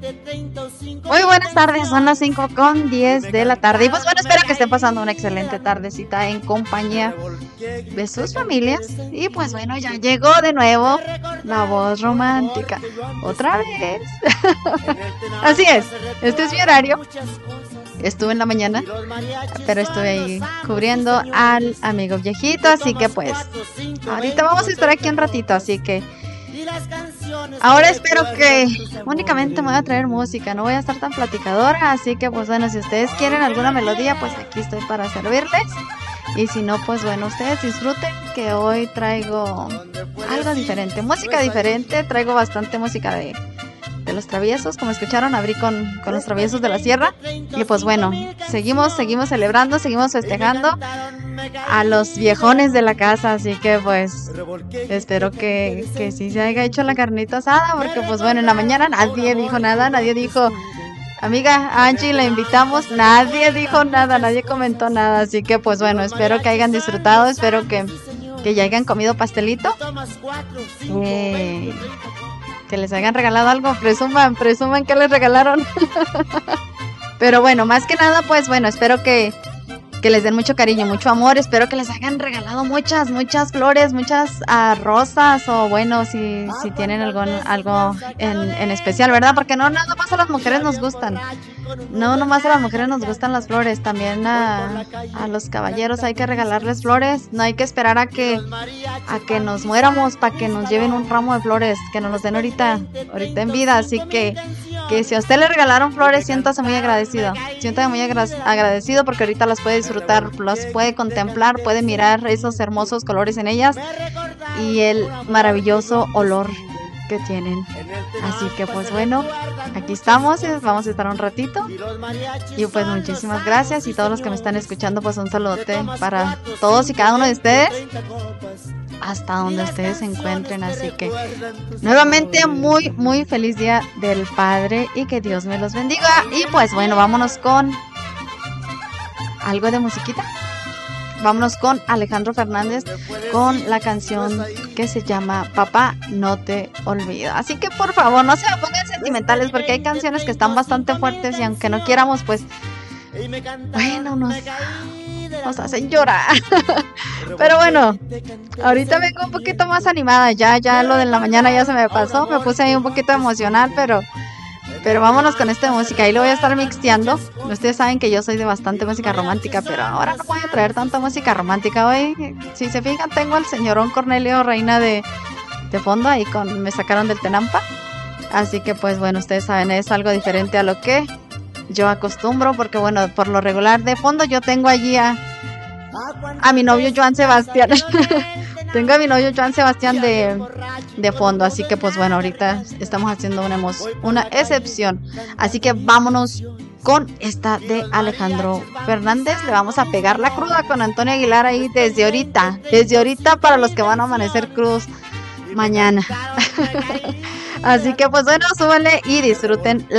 Muy buenas tardes, son las 5:10 de la tarde. Y pues bueno, espero que estén pasando una excelente tardecita en compañía de sus familias. Y pues bueno, ya llegó de nuevo la voz romántica. Otra vez. Así es, este es mi horario. Estuve en la mañana, pero estuve ahí cubriendo al amigo viejito. Así que pues, ahorita vamos a estar aquí un ratito, así que ahora espero que únicamente me voy a traer música, no voy a estar tan platicadora, así que pues bueno, si ustedes quieren alguna melodía, pues aquí estoy para servirles. Y si no, pues bueno, ustedes disfruten que hoy traigo algo diferente, música diferente, traigo bastante música de los Traviesos, como escucharon, abrí con los Traviesos de la Sierra. Y pues bueno, seguimos celebrando, seguimos festejando a los viejones de la casa, así que pues espero que sí se haya hecho la carnita asada, porque pues bueno, en la mañana nadie dijo nada, nadie dijo, amiga Angie, la invitamos, nadie dijo nada, nadie comentó nada, así que pues bueno, espero que hayan disfrutado, espero que ya hayan comido pastelito, que les hayan regalado algo, presuman que les regalaron. Pero bueno, más que nada, pues bueno, espero que les den mucho cariño, mucho amor. Espero que les hayan regalado muchas flores, muchas rosas, o bueno, si tienen algo en especial, ¿verdad? Porque no nada más a las mujeres nos gustan. No nomás a las mujeres nos gustan las flores, también a los caballeros hay que regalarles flores. No hay que esperar a que nos muéramos para que nos lleven un ramo de flores, que nos los den ahorita en vida. Así que si a usted le regalaron flores, siéntase muy agradecido. Siéntase muy agradecido porque ahorita las puede disfrutar, las puede contemplar, puede mirar esos hermosos colores en ellas y el maravilloso olor que tienen. Así que pues bueno, aquí estamos, vamos a estar un ratito y pues muchísimas gracias, y todos los que me están escuchando, pues un saludote para todos y cada uno de ustedes hasta donde ustedes se encuentren. Así que nuevamente muy feliz día del Padre y que Dios me los bendiga. Y pues bueno, vámonos con algo de musiquita. Vámonos con Alejandro Fernández con la canción que se llama Papá no te olvido. Así que por favor no se me pongan sentimentales, porque hay canciones que están bastante fuertes y aunque no quieramos, pues bueno, nos hacen llorar. Pero bueno, ahorita vengo un poquito más animada. Ya lo de la mañana ya se me pasó, me puse ahí un poquito emocional, pero vámonos con esta música. Ahí lo voy a estar mixteando. Ustedes saben que yo soy de bastante música romántica, pero ahora no voy a traer tanta música romántica hoy. Si se fijan, tengo al señorón Cornelio Reina de fondo, ahí me sacaron del Tenampa. Así que pues bueno, ustedes saben, es algo diferente a lo que yo acostumbro, porque bueno, por lo regular de fondo yo tengo allí a mi novio Joan Sebastián. Tengo a mi novio Joan Sebastián de fondo, así que pues bueno, ahorita estamos haciendo una excepción. Así que vámonos con esta de Alejandro Fernández. Le vamos a pegar la cruda con Antonio Aguilar ahí desde ahorita para los que van a amanecer crudos mañana. Así que pues bueno, súbanle y disfruten la